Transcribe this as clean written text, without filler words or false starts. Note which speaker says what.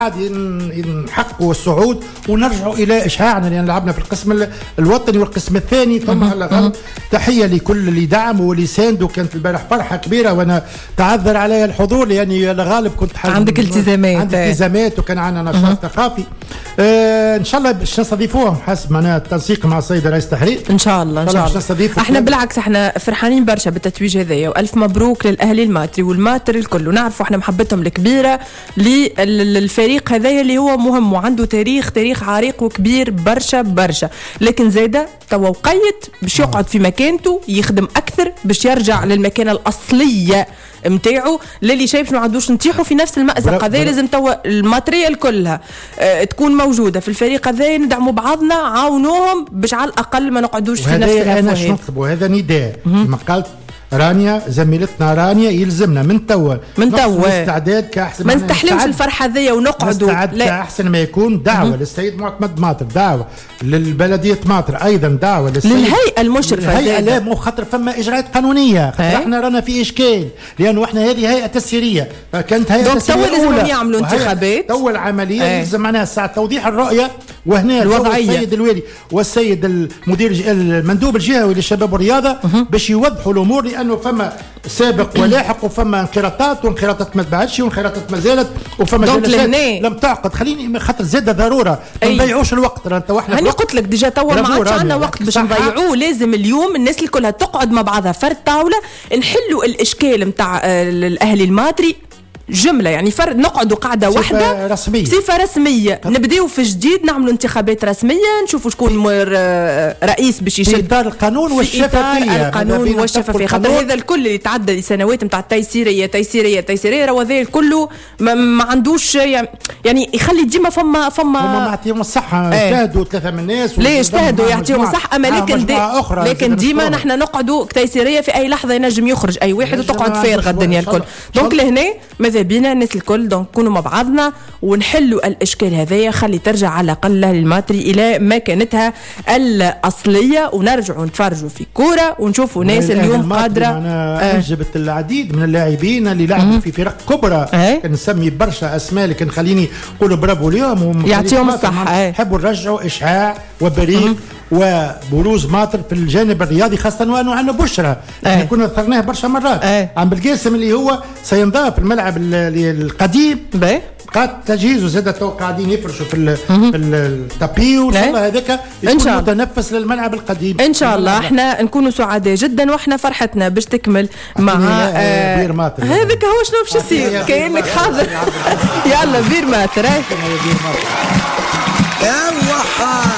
Speaker 1: عادي نحققوا الصعود ونرجعوا الى اشعاعنا لان لعبنا في القسم الوطني والقسم الثاني ثم على غرب. تحيه لكل اللي دعموا واللي ساندوا، كانت البارح فرحه كبيره وانا تعذر علي الحضور لاني الغالب كنت
Speaker 2: عندك
Speaker 1: التزامات وكان عندنا نشاط ثقافي. ان شاء الله باش نستضيفوهم حسب معناها التنسيق مع السيد رئيس التحرير
Speaker 2: ان شاء الله. احنا بالعكس احنا فرحانين برشا بالتتويج هذايا، والف مبروك للاهلي الماتري والماتري الكل، ونعرفوا احنا محبتهم الكبيره للفريق هذايا اللي هو مهم وعنده تاريخ عريق وكبير برشا، لكن زاده توا وقيت باش يقعد في مكانته يخدم اكثر باش يرجع للمكانه الاصليه متاعه. للي شايف ما عندوش نطيحوا في نفس المأزق هذا، لازم توا الماتريال كلها تكون موجوده في الفريق هذا، ندعموا بعضنا، عاونوهم باش على الاقل ما نقعدوش في نفس الافواه.
Speaker 1: انا شنو نطلبوا؟ هذا نداء كما قالت رانيا زميلتنا رانيا، يلزمنا من توا استعداد كاحسن،
Speaker 2: ما نستحلوش الفرحه ذي ونقعدوا،
Speaker 1: لا كاحسن ما يكون. دعوه للسيد معتمد ماطر، دعوه للبلديه ماطر، ايضا دعوه
Speaker 2: للهيئه المشرفه.
Speaker 1: الهيئه لا مو خاطر فما اجراءات قانونيه، خاطر احنا رانا في اشكال لانه احنا هذه هيئه تسييريه، كانت هيئه
Speaker 2: تسييريه لازم يعملوا انتخابات.
Speaker 1: تو العمليه يلزم معناها ساعه توضيح الرؤيه، وهنا الوضعيه السيد الوالي والسيد المدير المندوب الجهوي للشباب والرياضه باش يوضحوا الامور، لانه فما سابق ولاحق وفما انخراطات ما تبعتش وانخراطات ما زالت وفما جلسات لم تعقد. خليني خاطر زاد ضروره ما نضيعوش الوقت.
Speaker 2: انا قلت لك ديجا توا ما عادش عندنا وقت باش نضيعوه، لازم اليوم الناس اللي كلها تقعد مع بعضها فرد طاوله نحلوا الاشكال نتاع الاهلي الماتري جمله، يعني فرد نقعدوا قاعده واحده بصفه رسميه، نبداو في جديد، نعملوا انتخابات رسميه، نشوفوا شكون رئيس باش يشد
Speaker 1: في اطار القانون والشفافيه.
Speaker 2: القانون والشفافيه، خاطر هذا الكل اللي تعدى لسنوات نتاع التيسيريه وهذا الكل ما عندوش يعني يخلي ديما فما
Speaker 1: ما معطيهم الصحه. اجتهدوا ثلاثه من الناس،
Speaker 2: ليه اجتهدوا يعطيهم الصحه، اما لكن ديما نحن نقعدوا تيسيريه في اي لحظه ينجم يخرج اي واحد وتقعد فارغه الدنيا الكل. دونك لهنا ماذا بينا الناس الكل دونك نكونوا مع بعضنا ونحلوا الاشكال هذايا، خلي ترجع على الاقل للماتري الى مكانتها الاصليه، ونرجعوا نتفرجوا في كوره ونشوفوا ناس اليوم قادره.
Speaker 1: انا انجبت العديد من اللاعبين اللي لعبوا في فرق كبرى، كنسمي برشا اسماء لكن خليني نقولوا برافو اليوم
Speaker 2: يعطيهم الصحه.
Speaker 1: نحبوا نرجعوا اشعاع وبريق وبروز ماطر في الجانب الرياضي، خاصه وانه عندنا بشرى كنا ذكرناه برشا مرات. عم بالقاسم اللي هو سينضاف الملعب القديم، قد تجهيزه زاد تو قاعدين يفرشوا في التابي، وان شاء الله هذاك يكون متنفس للملعب القديم
Speaker 2: ان شاء الله. احنا نكونوا سعداء جدا، واحنا فرحتنا باش تكمل مع
Speaker 1: بير ماطر.
Speaker 2: هذاك هو شنو باش يصير كانك حاضر. يلا بير ماطر.
Speaker 3: يلا